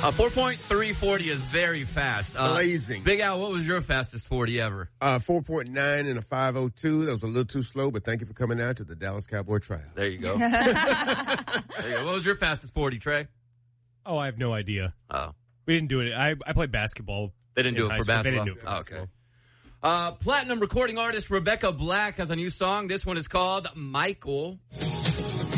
4.340 is very fast. Blazing. Big Al, what was your fastest 40 ever? 4.9 and a 5.02. That was a little too slow, but thank you for coming out to the Dallas Cowboy tryout. There you go. There you go. What was your fastest 40, Trey? Oh, I have no idea. Oh. We didn't do it. I played basketball. They didn't do it for basketball? They didn't do it for basketball. Okay. Platinum recording artist Rebecca Black has a new song. This one is called Michael.